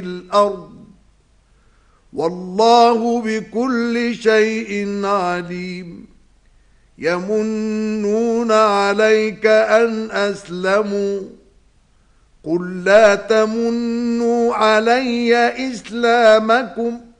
الأرض والله بكل شيء عليم يمنون عليك أن أسلموا قل لا تمنوا علي إسلامكم